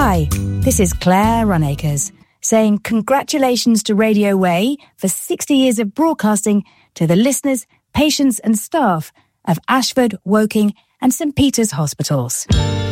Hi, this is Claire Runacres saying congratulations to Radio Way for 60 years of broadcasting to the listeners, patients and staff of Ashford, Woking and St Peter's Hospitals.